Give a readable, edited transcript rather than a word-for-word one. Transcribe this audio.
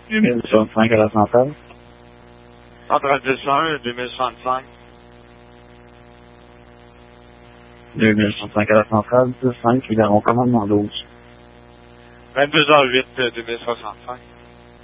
2065 à la centrale. Centrale 101, 2065. 2065 à la centrale, 25, libérons commandement 12. 22h08, 2065.